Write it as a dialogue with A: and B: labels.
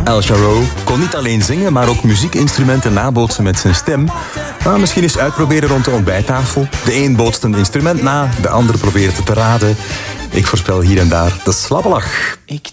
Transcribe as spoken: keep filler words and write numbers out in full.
A: El Jarreau kon niet alleen zingen, maar ook muziekinstrumenten nabootsen met zijn stem. Maar misschien eens uitproberen rond de ontbijttafel. De een bootst een instrument na, de ander probeert het te raden. Ik voorspel hier en daar de slappe lach.
B: Ik